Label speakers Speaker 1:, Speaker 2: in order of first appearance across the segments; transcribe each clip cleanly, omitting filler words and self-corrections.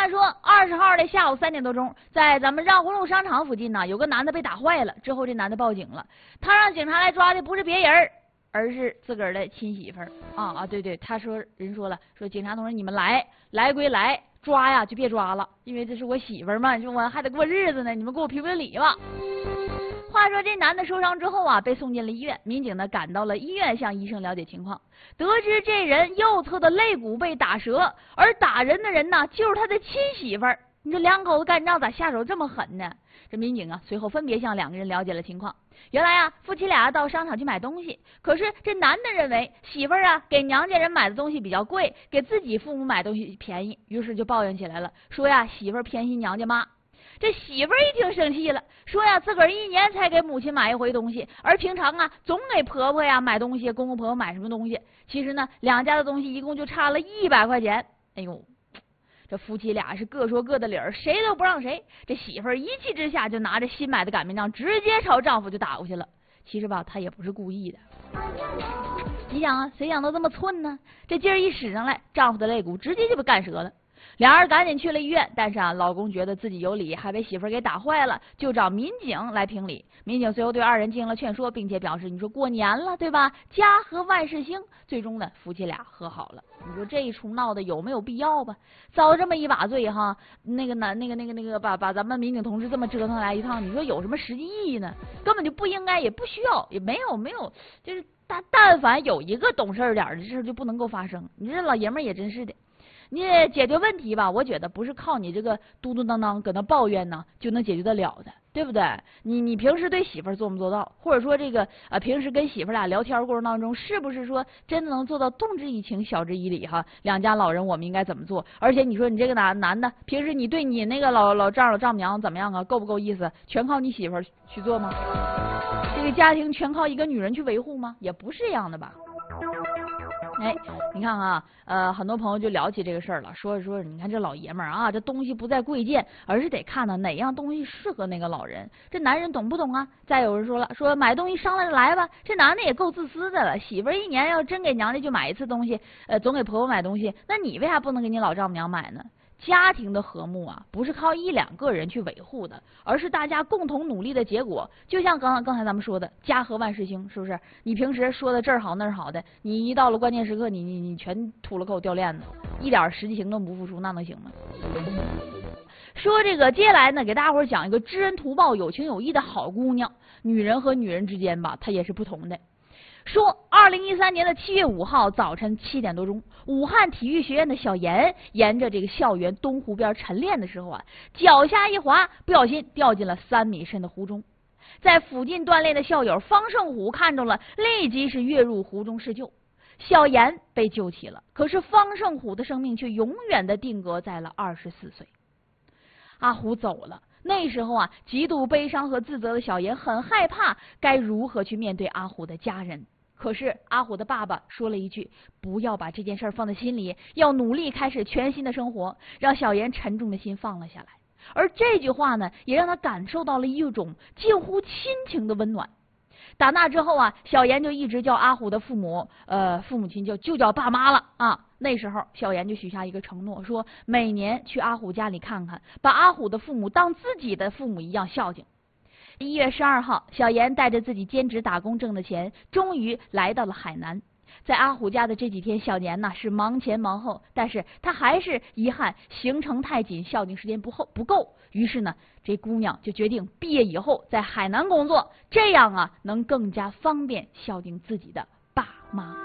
Speaker 1: 话说20号的下午3点多钟，在咱们让胡路商场附近呢，有个男的被打坏了。之后这男的报警了，他让警察来抓的不是别人，而是自个儿的亲媳妇儿对，他说人说了，说警察同志你们来归来，抓呀就别抓了，因为这是我媳妇儿嘛，我还得过日子呢，你们给我评评理吧。话说这男的受伤之后啊，被送进了医院。民警呢赶到了医院，向医生了解情况，得知这人右侧的肋骨被打折，而打人的人呢就是他的亲媳妇儿。你这两口子干仗咋下手这么狠呢？这民警啊随后分别向2个人了解了情况。原来啊，夫妻俩到商场去买东西，可是这男的认为媳妇儿啊给娘家人买的东西比较贵，给自己父母买东西便宜，于是就抱怨起来了，说呀媳妇儿偏心娘家妈。这媳妇儿一听生气了，说呀自个儿1年才给母亲买一回东西，而平常啊总给婆婆呀买东西，公公婆婆买什么东西。其实呢2家的东西一共就差了100块钱。哎呦，这夫妻俩是各说各的理儿，谁都不让谁。这媳妇儿一气之下就拿着新买的擀面杖直接朝丈夫就打过去了。其实吧她也不是故意的，你想啊，谁想到这么寸呢？这劲儿一使上来，丈夫的肋骨直接就被干折了。2人赶紧去了医院，但是啊，老公觉得自己有理，还被媳妇儿给打坏了，就找民警来评理。民警随后对2人进行了劝说，并且表示，你说过年了对吧，家和万事兴。最终呢，夫妻俩和好了。你说这一出闹的有没有必要吧？遭这么一把罪哈，把咱们民警同志这么折腾来一趟，你说有什么实际意义呢？根本就不应该，也不需要，也没有，就是但凡有一个懂事点的事就不能够发生。你这老爷们儿也真是的。你解决问题吧，我觉得不是靠你这个嘟嘟囔囔搁那抱怨呢就能解决得了的，对不对？你平时对媳妇儿做没做到，或者说这个平时跟媳妇儿俩聊天过程当中，是不是说真的能做到动之以情，晓之以理哈？2家老人我们应该怎么做？而且你说你这个男的，平时你对你那个老丈母娘怎么样啊？够不够意思？全靠你媳妇儿去做吗？这个家庭全靠一个女人去维护吗？也不是这样的吧。哎，你看啊，很多朋友就聊起这个事儿了，说你看这老爷们儿啊，这东西不在贵贱，而是得看呢哪样东西适合那个老人。这男人懂不懂啊？再有人说了，说买东西商量着来吧，这男的也够自私的了。媳妇儿1年要真给娘家就买一次东西，总给婆婆买东西，那你为啥不能给你老丈母娘买呢？家庭的和睦啊，不是靠1、2个人去维护的，而是大家共同努力的结果。就像刚才咱们说的，家和万事兴，是不是？你平时说的这儿好那儿好的，你一到了关键时刻，你全吐了口掉链子，一点实际行动不付出，那能行吗？说这个，接下来呢，给大伙儿讲一个知恩图报、有情有义的好姑娘。女人和女人之间吧，她也是不同的。说2013年的7月5号早晨7点多钟，武汉体育学院的小严沿着这个校园东湖边晨练的时候啊，脚下一滑，不小心掉进了3米深的湖中。在附近锻炼的校友方胜虎看中了，立即是跃入湖中施救。小严被救起了，可是方胜虎的生命却永远的定格在了24岁。阿虎走了。那时候啊，极度悲伤和自责的小严很害怕该如何去面对阿虎的家人。可是阿虎的爸爸说了一句，不要把这件事放在心里，要努力开始全新的生活，让小严沉重的心放了下来。而这句话呢，也让他感受到了一种近乎亲情的温暖。打那之后啊，小严就一直叫阿虎的父母亲就叫爸妈了啊。那时候小严就许下一个承诺，说每年去阿虎家里看看，把阿虎的父母当自己的父母一样孝敬。1月12号，小严带着自己兼职打工挣的钱，终于来到了海南。在阿虎家的这几天，小严呢是忙前忙后，但是他还是遗憾行程太紧，孝敬时间不够。于是呢，这姑娘就决定毕业以后在海南工作，这样啊能更加方便孝敬自己的爸妈。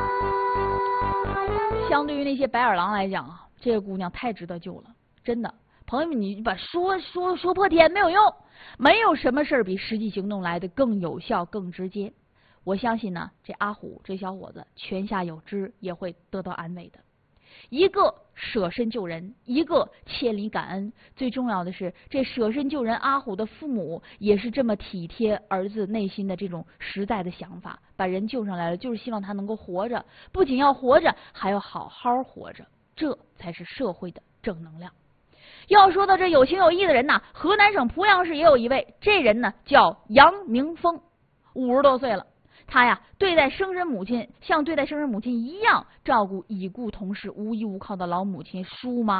Speaker 1: 相对于那些白眼狼来讲啊，这个姑娘太值得救了，真的。朋友们，你把说破天没有用，没有什么事儿比实际行动来的更有效、更直接。我相信呢，这阿虎这小伙子泉下有知，也会得到安慰的。一个舍身救人，一个千里感恩。最重要的是，这舍身救人阿虎的父母也是这么体贴儿子内心的这种实在的想法，把人救上来了，就是希望他能够活着，不仅要活着，还要好好活着，这才是社会的正能量。要说到这有情有义的人呐，河南省濮阳市也有一位，这人呢叫杨明峰，50多岁了。他呀，像对待生身母亲一样照顾已故同事无依无靠的老母亲舒妈。